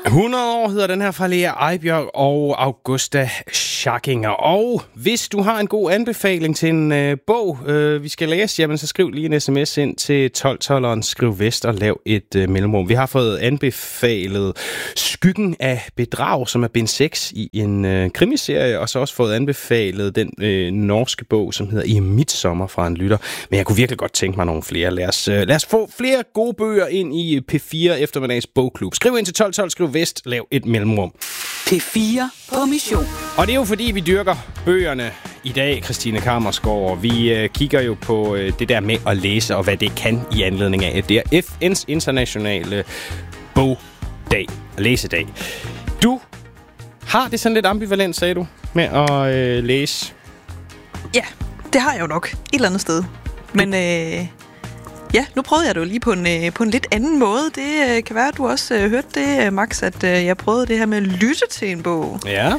100 år hedder den her fra Lea Ejbjerg og Augusta Schackinger. Og hvis du har en god anbefaling til en bog, vi skal læse, jamen så skriv lige en sms ind til 1212'eren, skriv vest og lav et mellemrum. Vi har fået anbefalet Skyggen af bedrag, som er bind 6 i en krimiserie, og så også fået anbefalet den norske bog, som hedder I Midtsommer fra en lytter. Men jeg kunne virkelig godt tænke mig nogle flere. Lad os få flere gode bøger ind i P4 eftermiddags bogklub. Skriv ind til 1212, skriv vest, lav et mellemrum. P4 på mission. Og det er jo fordi, vi dyrker bøgerne i dag, Christine Kammersgaard. Vi kigger jo på det der med at læse, og hvad det kan i anledning af, at det er FN's internationale bogdag, læsedag. Du har det sådan lidt ambivalent, sagde du, med at læse? Ja, det har jeg jo nok et eller andet sted. Men ja, nu prøvede jeg det jo lige på en lidt anden måde. Det kan være, at du også hørte det, Max, at jeg prøvede det her med at lytte til en bog. Ja.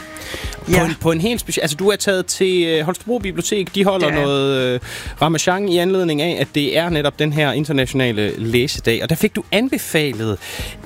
På en helt speciel... Altså, du er taget til Holstebro Bibliotek. De holder noget ramachan i anledning af, at det er netop den her internationale læsedag. Og der fik du anbefalet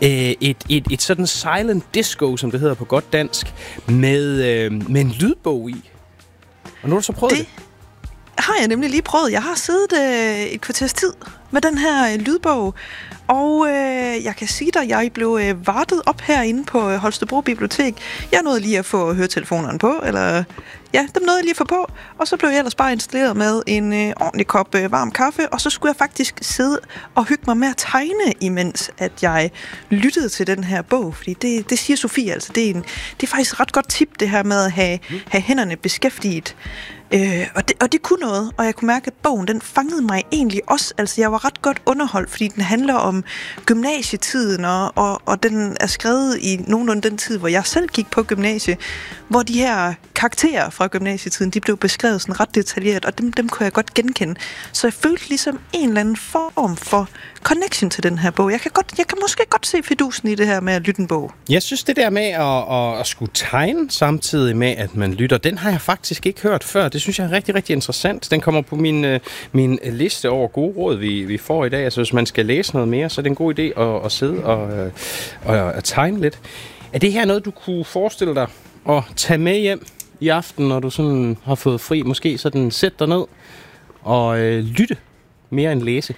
et sådan silent disco, som det hedder på godt dansk, med en lydbog i. Og nu har du så prøvet det. Har jeg nemlig lige prøvet. Jeg har siddet et kvarters tid med den her lydbog, og jeg kan sige dig, at jeg blev vartet op herinde på Holstebro Bibliotek. Jeg nåede lige at få høretelefonerne på, eller ja, dem nåede jeg lige at få på, og så blev jeg ellers bare installeret med en ordentlig kop varm kaffe, og så skulle jeg faktisk sidde og hygge mig med at tegne, imens at jeg lyttede til den her bog, fordi det siger Sofie altså, det er faktisk et ret godt tip, det her med at have hænderne beskæftiget. Og det kunne noget, og jeg kunne mærke, at bogen, den fangede mig egentlig også. Altså, jeg var ret godt underholdt, fordi den handler om gymnasietiden, og den er skrevet i nogenlunde den tid, hvor jeg selv gik på gymnasie, hvor de her karakterer fra gymnasietiden, de blev beskrevet sådan ret detaljeret, og dem kunne jeg godt genkende. Så jeg følte ligesom en eller anden form for connection til den her bog. Jeg kan måske godt se fidusen i det her med at lytte en bog. Jeg synes, det der med at skulle tegne samtidig med, at man lytter, den har jeg faktisk ikke hørt før. Det synes jeg er rigtig, rigtig interessant. Den kommer på min liste over gode råd, vi får i dag. Altså, hvis man skal læse noget mere, så er det en god idé at sidde og tegne lidt. Er det her noget, du kunne forestille dig at tage med hjem i aften, når du sådan har fået fri? Måske sådan sæt dig ned og lytte mere end læse?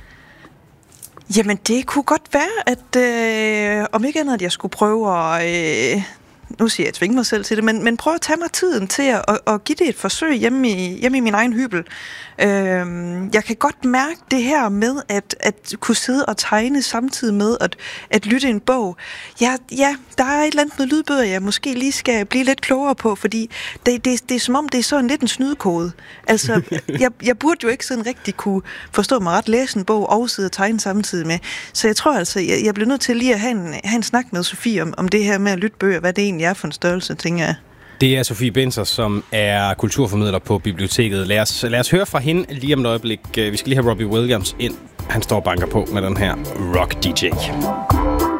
Jamen, det kunne godt være, at om ikke andet, at jeg skulle prøve at... nu siger jeg, at tvinge mig selv til det, men prøv at tage mig tiden til at give det et forsøg hjemme i min egen hybel. Jeg kan godt mærke det her med at kunne sidde og tegne samtidig med at lytte en bog. Ja, der er et eller andet med lydbøger, jeg måske lige skal blive lidt klogere på, fordi det er som om, det er sådan lidt en snydekode. Altså, jeg burde jo ikke sådan rigtig kunne forstå mig ret, læse en bog og sidde og tegne samtidig med. Så jeg tror altså, jeg bliver nødt til lige at have en snak med Sofie om det her med at lytte bøger, hvad det egentlig er for en størrelse, tænker jeg. Det er Sofie Benser, som er kulturformidler på biblioteket. Lad os høre fra hende lige om et øjeblik. Vi skal lige have Robbie Williams ind. Han står og banker på med den her Rock DJ.